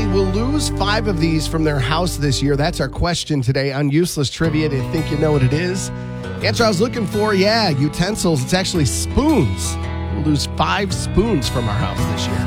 family will lose 5 of these from their house this year? That's our question today on Useless Trivia. Do you think you know what it is? Answer I was looking for, utensils. It's actually spoons. We'll lose 5 spoons from our house this year.